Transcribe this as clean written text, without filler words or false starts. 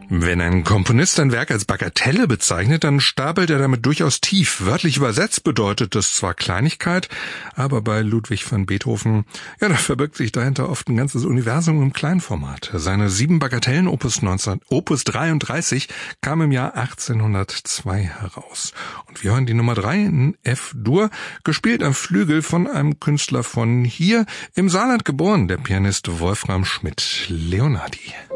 Wenn ein Komponist ein Werk als Bagatelle bezeichnet, dann stapelt er damit durchaus tief. Wörtlich übersetzt bedeutet das zwar Kleinigkeit, aber bei Ludwig van Beethoven, da verbirgt sich dahinter oft ein ganzes Universum im Kleinformat. Seine 7 Bagatellen, Opus 33, kam im Jahr 1802 heraus. Und wir hören die Nummer 3 in F-Dur, gespielt am Flügel von einem Künstler von hier im Saarland geboren, der Pianist Wolfram Schmidt-Leonhardi.